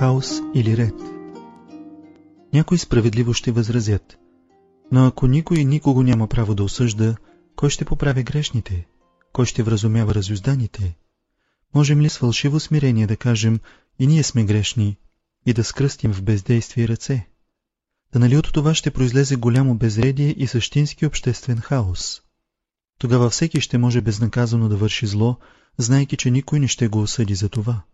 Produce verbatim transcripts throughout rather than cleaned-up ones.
Хаос или ред? Някои справедливо ще възразят: но ако никой никого няма право да осъжда, кой ще поправи грешните? Кой ще вразумява разюзданите? Можем ли с фалшиво смирение да кажем: и ние сме грешни, и да скръстим в бездействие ръце? Да нали от това ще произлезе голямо безредие и същински обществен хаос? Тогава всеки ще може безнаказано да върши зло, знайки, че никой не ще го осъди за това.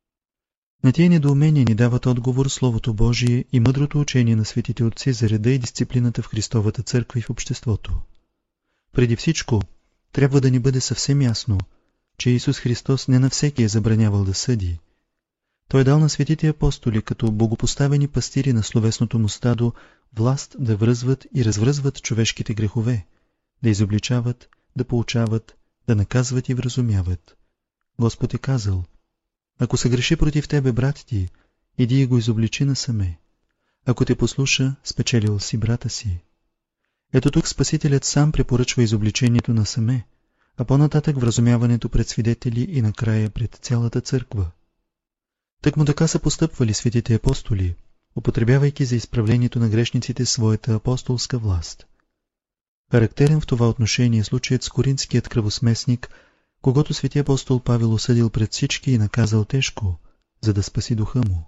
На тия недоумения ни дават отговор Словото Божие и мъдрото учение на светите отци за реда и дисциплината в Христовата църква и в обществото. Преди всичко, трябва да ни бъде съвсем ясно, че Исус Христос не на всеки е забранявал да съди. Той е дал на светите апостоли, като богопоставени пастири на словесното му стадо, власт да връзват и развръзват човешките грехове, да изобличават, да поучават, да наказват и вразумяват. Господ е казал: ако се греши против тебе брат ти, иди и го изобличи насаме. Ако те послуша, спечелил си брата си. Ето тук Спасителят сам препоръчва изобличението насаме, а по-нататък вразумяването пред свидетели и накрая пред цялата църква. Тъкмо така са постъпвали светите апостоли, употребявайки за изправлението на грешниците своята апостолска власт. Характерен в това отношение е случаят с коринтският кръвосмесник, когато свети апостол Павел осъдил пред всички и наказал тежко, за да спаси духа му.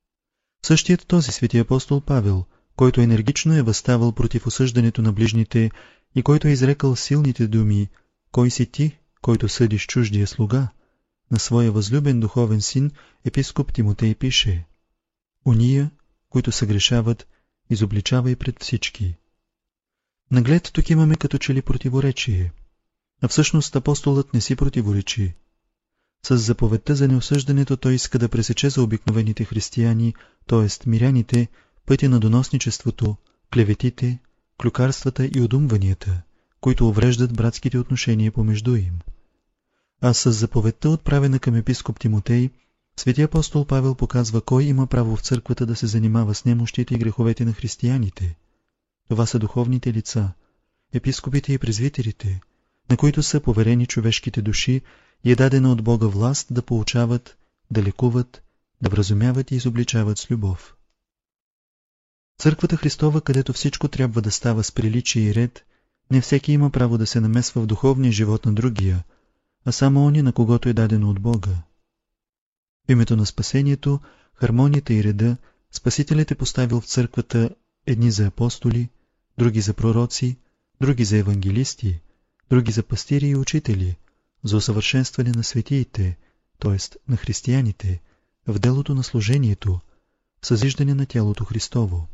Същият този свети апостол Павел, който енергично е възставал против осъждането на ближните и който е изрекал силните думи: кой си ти, който съдиш чуждия слуга, на своя възлюбен духовен син епископ Тимотей пише: уния, които съгрешават, изобличавай пред всички. Наглед тук имаме като че ли противоречие, а всъщност апостолът не си противоречи. С заповедта за неосъждането той иска да пресече за обикновените християни, т.е. миряните, пътя на доносничеството, клеветите, клюкарствата и одумванията, които увреждат братските отношения помежду им. А с заповедта, отправена към епископ Тимотей, свети апостол Павел показва кой има право в църквата да се занимава с немощите и греховете на християните. Това са духовните лица, епископите и презвитерите, на които са поверени човешките души и е дадена от Бога власт да поучават, да лекуват, да вразумяват и изобличават с любов. Църквата Христова, където всичко трябва да става с приличие и ред, не всеки има право да се намесва в духовния живот на другия, а само оня, на когото е дадено от Бога. В името на спасението, хармонията и реда, Спасителят е поставил в църквата едни за апостоли, други за пророци, други за евангелисти, други за пастири и учители, за усъвършенстване на светиите, т.е. на християните, в делото на служението, в съзиждане на тялото Христово.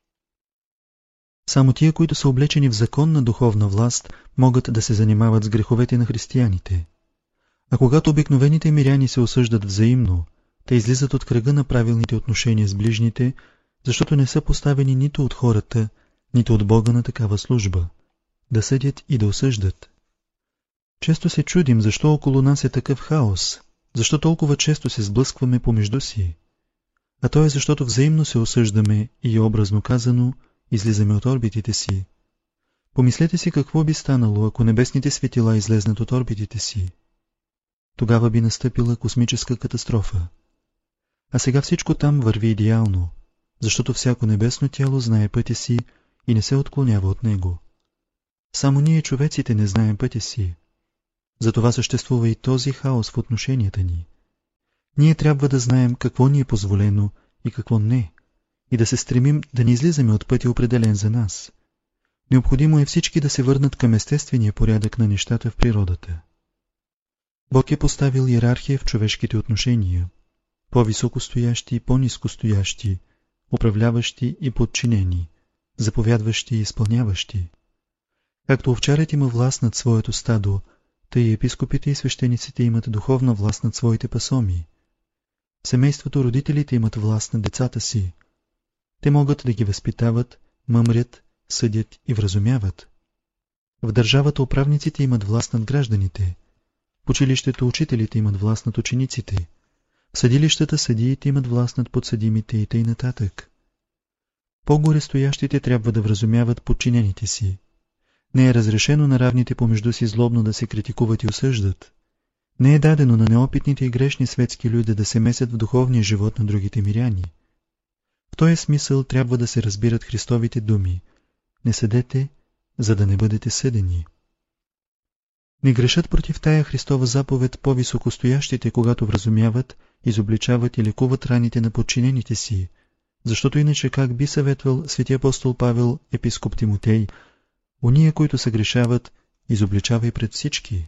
Само тия, които са облечени в законна духовна власт, могат да се занимават с греховете на християните. А когато обикновените миряни се осъждат взаимно, те излизат от кръга на правилните отношения с ближните, защото не са поставени нито от хората, нито от Бога на такава служба – да съдят и да осъждат. Често се чудим, защо около нас е такъв хаос, защо толкова често се сблъскваме помежду си. А то е защото взаимно се осъждаме и, образно казано, излизаме от орбитите си. Помислете си какво би станало, ако небесните светила излезнат от орбитите си. Тогава би настъпила космическа катастрофа. А сега всичко там върви идеално, защото всяко небесно тяло знае пътя си и не се отклонява от него. Само ние, човеците, не знаем пътя си. Затова съществува и този хаос в отношенията ни. Ние трябва да знаем какво ни е позволено и какво не, и да се стремим да не излизаме от пътя, определен за нас. Необходимо е всички да се върнат към естествения порядък на нещата в природата. Бог е поставил иерархия в човешките отношения, по-високо стоящи и по-ниско стоящи, управляващи и подчинени, заповядващи и изпълняващи. Както овчарят има власт над своето стадо, тъй и епископите и свещениците имат духовна власт над своите пасоми. В семейството родителите имат власт над децата си. Те могат да ги възпитават, мъмрят, съдят и вразумяват. В държавата управниците имат власт над гражданите. В училището учителите имат власт над учениците. В съдилищата съдиите имат власт над подсъдимите и тъй нататък. По-горе стоящите трябва да вразумяват подчинените си. Не е разрешено на равните помежду си злобно да се критикуват и осъждат. Не е дадено на неопитните и грешни светски люди да се месят в духовния живот на другите миряни. В този смисъл трябва да се разбират Христовите думи: не съдете, за да не бъдете съдени. Не грешат против тая Христова заповед по-високостоящите, когато вразумяват, изобличават и лекуват раните на подчинените си, защото иначе как би съветвал свети апостол Павел, епископ Тимотей: уния, които съгрешават, изобличавай пред всички.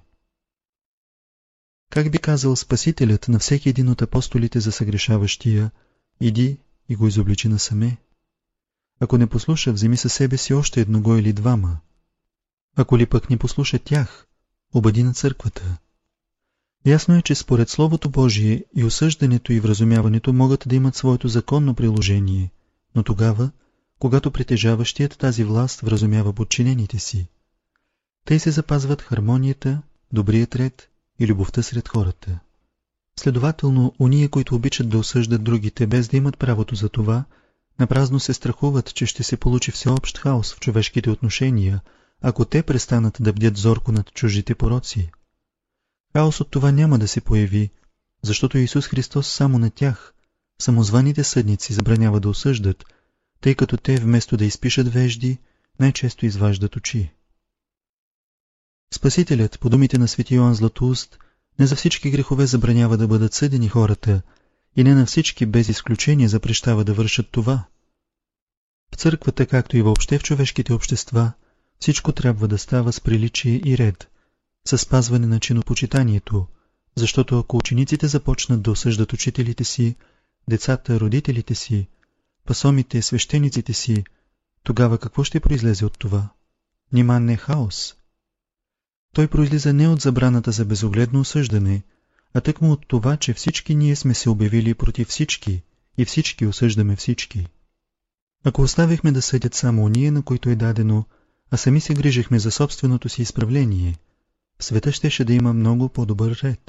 Как би казал Спасителят на всеки един от апостолите за съгрешаващия: иди и го изобличи насаме. Ако не послуша, вземи със себе си още едного или двама. Ако ли пък не послуша тях, обади на църквата. Ясно е, че според Словото Божие и осъждането и вразумяването могат да имат своето законно приложение, но тогава, когато притежаващият тази власт вразумява подчинените си. Те се запазват хармонията, добрият ред и любовта сред хората. Следователно, уния, които обичат да осъждат другите, без да имат правото за това, напразно се страхуват, че ще се получи всеобщ хаос в човешките отношения, ако те престанат да бдят зорко над чуждите пороци. Хаос от това няма да се появи, защото Исус Христос само на тях, самозваните съдници, забранява да осъждат, тъй като те вместо да изпишат вежди, най-често изваждат очи. Спасителят, по думите на свети Йоан Златоуст, не за всички грехове забранява да бъдат съдени хората и не на всички без изключение запрещава да вършат това. В църквата, както и въобще в човешките общества, всичко трябва да става с приличие и ред, със спазване на чинопочитанието, защото ако учениците започнат да осъждат учителите си, децата, родителите си, пасомите, свещениците си, тогава какво ще произлезе от това? Нима не хаос? Той произлиза не от забраната за безогледно осъждане, а тъкмо от това, че всички ние сме се обявили против всички и всички осъждаме всички. Ако оставихме да съдят само оние, на които е дадено, а сами се грижихме за собственото си изправление, в света щеше да има много по-добър ред.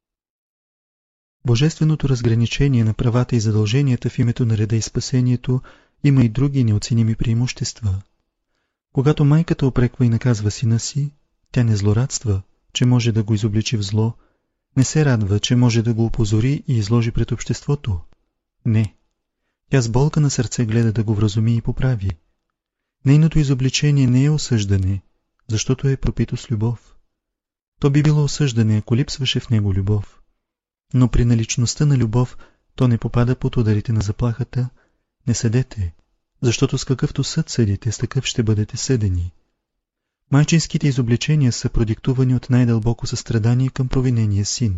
Божественото разграничение на правата и задълженията в името на реда и спасението има и други неоценими преимущества. Когато майката упреква и наказва сина си, тя не злорадства, че може да го изобличи в зло, не се радва, че може да го опозори и изложи пред обществото. Не. Тя с болка на сърце гледа да го вразуми и поправи. Нейното изобличение не е осъждане, защото е пропито с любов. То би било осъждане, ако липсваше в него любов. Но при наличността на любов то не попада под ударите на заплахата: не съдете, защото с какъвто съд съдите, с такъв ще бъдете съдени. Майчинските изобличения са продиктувани от най-дълбоко състрадание към провинения син.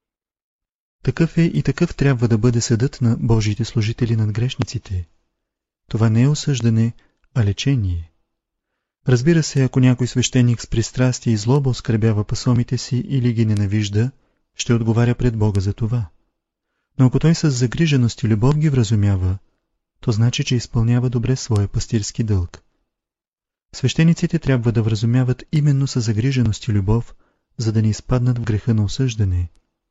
Такъв е и такъв трябва да бъде съдът на Божиите служители над грешниците. Това не е осъждане, а лечение. Разбира се, ако някой свещеник с пристрастие и злоба оскърбява пасомите си или ги ненавижда, ще отговаря пред Бога за това. Но ако той с загриженост и любов ги вразумява, то значи, че изпълнява добре своя пастирски дълг. Свещениците трябва да вразумяват именно с загриженост и любов, за да не изпаднат в греха на осъждане.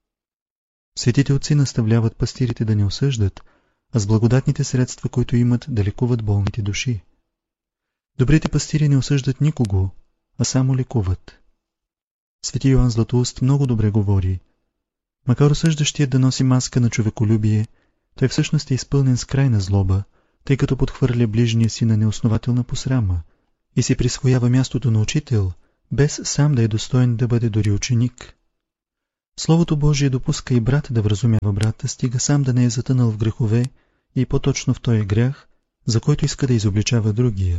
Светите отци наставляват пастирите да не осъждат, а с благодатните средства, които имат, да лекуват болните души. Добрите пастири не осъждат никого, а само лекуват. Свети Йоан Златоуст много добре говори: макар осъждащият да носи маска на човеколюбие, той всъщност е изпълнен с крайна злоба, тъй като подхвърля ближния си на неоснователна посрама и си присвоява мястото на учител, без сам да е достоен да бъде дори ученик. Словото Божие допуска и брат да вразумява брата, стига сам да не е затънал в грехове и по-точно в този грях, за който иска да изобличава другия.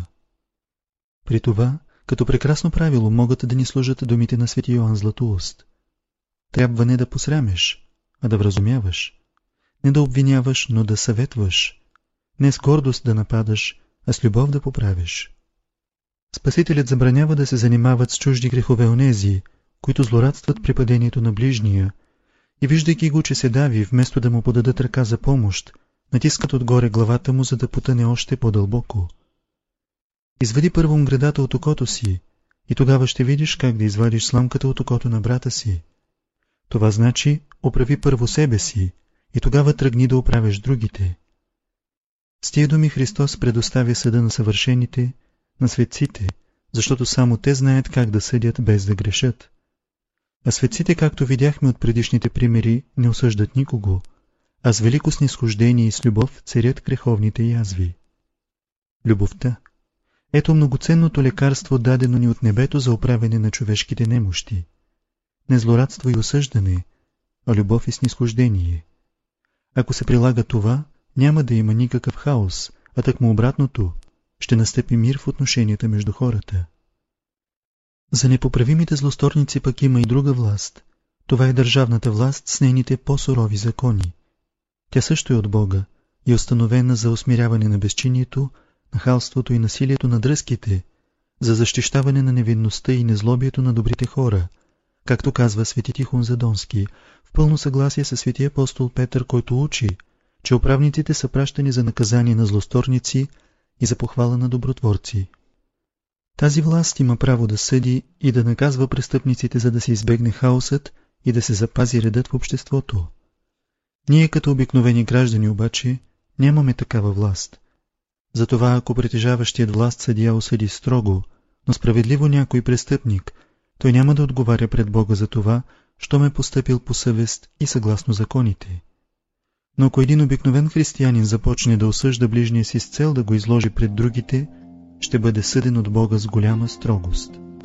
При това, като прекрасно правило, могат да ни служат думите на свети Йоан Златоуст. Трябва не да посрамеш, а да вразумяваш. Не да обвиняваш, но да съветваш. Не с гордост да нападаш, а с любов да поправиш. Спасителят забранява да се занимават с чужди грехове онези, които злорадстват при падението на ближния, и виждайки го, че се дави, вместо да му подадат ръка за помощ, натискат отгоре главата му, за да потъне още по-дълбоко. Извади първо гредата от окото си, и тогава ще видиш как да извадиш сламката от окото на брата си. Това значи, оправи първо себе си, и тогава тръгни да оправиш другите. С тия думи Христос предоставя съда на съвършените, на светците, защото само те знаят как да съдят без да грешат. А светците, както видяхме от предишните примери, не осъждат никого, а с велико снизхождение и с любов царят греховните язви. Любовта. Ето многоценното лекарство, дадено ни от небето за оправяне на човешките немощи. Не злорадство и осъждане, а любов и снизхождение. Ако се прилага това, няма да има никакъв хаос, а тъкмо обратното, ще настъпи мир в отношенията между хората. За непоправимите злосторници пък има и друга власт. Това е държавната власт с нейните по-сурови закони. Тя също е от Бога и е установена за усмиряване на безчинието, нахалството и насилието на дръзките, за защищаване на невинността и незлобието на добрите хора, както казва свети Тихон Задонски, в пълно съгласие с свети апостол Петър, който учи, че управниците са пращани за наказание на злосторници и за похвала на добротворци. Тази власт има право да съди и да наказва престъпниците, за да се избегне хаосът и да се запази редът в обществото. Ние като обикновени граждани обаче нямаме такава власт. Затова ако притежаващият власт съдия осъди строго, но справедливо някой престъпник, той няма да отговаря пред Бога за това, щом е постъпил по съвест и съгласно законите. Но ако един обикновен християнин започне да осъжда ближния си с цел да го изложи пред другите, ще бъде съден от Бога с голяма строгост.